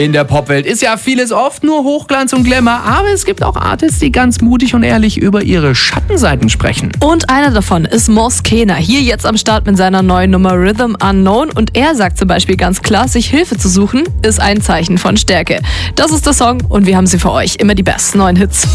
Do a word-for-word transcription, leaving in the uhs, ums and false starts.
In der Popwelt ist ja vieles oft nur Hochglanz und Glamour, aber es gibt auch Artists, die ganz mutig und ehrlich über ihre Schattenseiten sprechen. Und einer davon ist Mos Kena, hier jetzt am Start mit seiner neuen Nummer Rhythm Unknown. Und er sagt zum Beispiel ganz klar, sich Hilfe zu suchen, ist ein Zeichen von Stärke. Das ist der Song und wir haben sie für euch. Immer die besten neuen Hits.